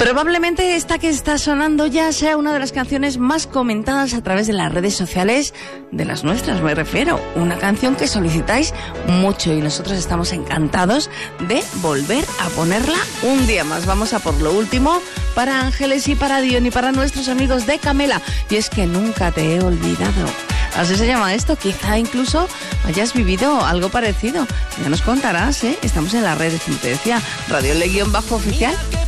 Probablemente esta que está sonando ya sea una de las canciones más comentadas a través de las redes sociales, de las nuestras me refiero. Una canción que solicitáis mucho y nosotros estamos encantados de volver a ponerla un día más. Vamos a por lo último para Ángeles y para Dion y para nuestros amigos de Camela. Y es que nunca te he olvidado. Así se llama esto, quizá incluso hayas vivido algo parecido. Ya nos contarás, ¿eh? Estamos en las redes, como te decía, Radio Le-Oficial.